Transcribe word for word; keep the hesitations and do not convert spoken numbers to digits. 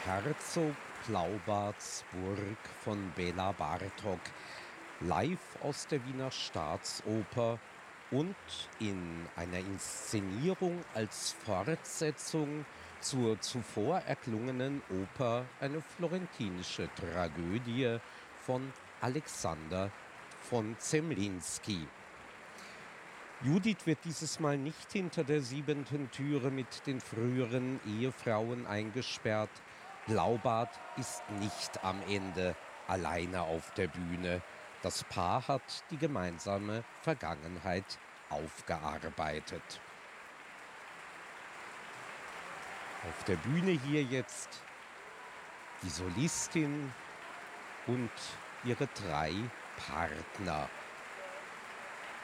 Herzog Blaubarts Burg von Bela Bartok, live aus der Wiener Staatsoper und in einer Inszenierung als Fortsetzung zur zuvor erklungenen Oper Eine florentinische Tragödie von Alexander von Zemlinsky. Judith wird dieses Mal nicht hinter der siebenten Türe mit den früheren Ehefrauen eingesperrt. Blaubart ist nicht am Ende alleine auf der Bühne. Das Paar hat die gemeinsame Vergangenheit aufgearbeitet. Auf der Bühne hier jetzt die Solistin und ihre drei Partner.